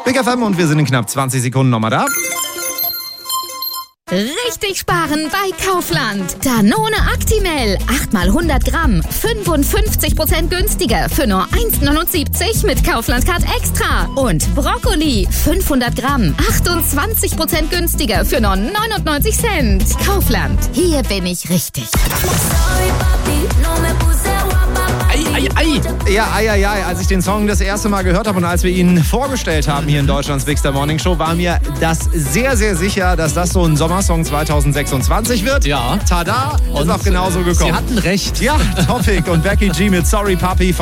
Big FM und wir sind in knapp 20 Sekunden nochmal da. Richtig sparen bei Kaufland. Danone Actimel, 8x100 Gramm, 55% günstiger für nur 1,79 mit Kaufland-Card Extra. Und Brokkoli, 500 Gramm, 28% günstiger für nur 99 Cent. Kaufland, hier bin ich richtig. Ei. Als ich den Song das erste Mal gehört habe und als wir ihn vorgestellt haben hier in Deutschlands Big Star Morning Show, war mir das sehr, sehr sicher, dass das so ein Sommersong 2026 wird. Ja. Tada, ist auch genauso gekommen. Sie hatten recht. Ja, Topic und Becky G mit Sorry Papi.